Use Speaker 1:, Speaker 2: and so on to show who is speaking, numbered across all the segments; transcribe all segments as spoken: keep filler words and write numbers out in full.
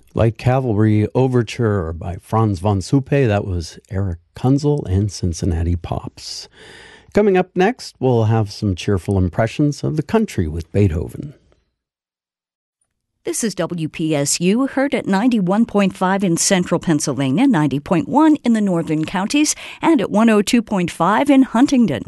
Speaker 1: Light Cavalry Overture by Franz von Suppe. That was Eric Kunzel and Cincinnati Pops. Coming up next, we'll have some cheerful impressions of the country with Beethoven.
Speaker 2: This is W P S U, heard at ninety-one point five in central Pennsylvania, ninety point one in the northern counties, and at one oh two point five in Huntingdon.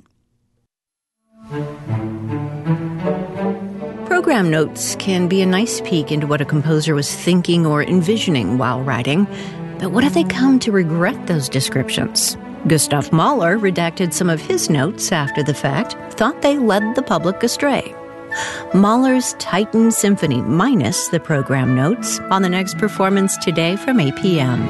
Speaker 3: Program notes can be a nice peek into what a composer was thinking or envisioning while writing. But what if they come to regret those descriptions? Gustav Mahler redacted some of his notes after the fact, thought they led the public astray. Mahler's Titan Symphony minus the program notes on the next performance today from eight p.m.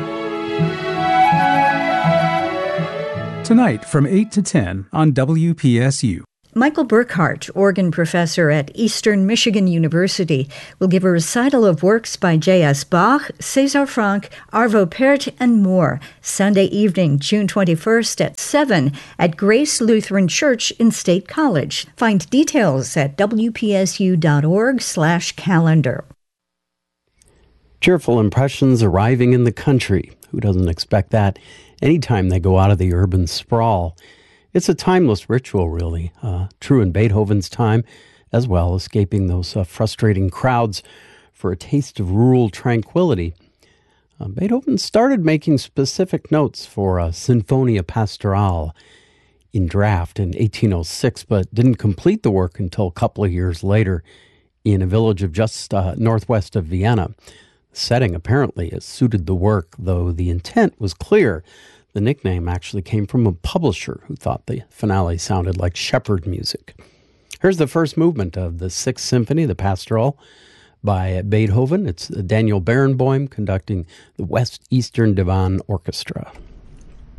Speaker 4: Tonight from eight to ten on W P S U.
Speaker 2: Michael Burkhart, organ professor at Eastern Michigan University, will give a recital of works by J S. Bach, César Franck, Arvo Pärt, and more, Sunday evening, June twenty-first at seven at Grace Lutheran Church in State College. Find details at wpsu.org slash calendar.
Speaker 1: Cheerful impressions arriving in the country. Who doesn't expect that anytime they go out of the urban sprawl? It's a timeless ritual, really, uh, true in Beethoven's time, as well, escaping those uh, frustrating crowds for a taste of rural tranquility. Uh, Beethoven started making specific notes for uh, Sinfonia Pastorale in draft in eighteen oh six, but didn't complete the work until a couple of years later in a village of just uh, northwest of Vienna. The setting apparently has suited the work, though the intent was clear. The nickname actually came from a publisher who thought the finale sounded like shepherd music. Here's the first movement of the Sixth Symphony, the Pastoral, by Beethoven. It's Daniel Barenboim conducting the West Eastern Divan Orchestra.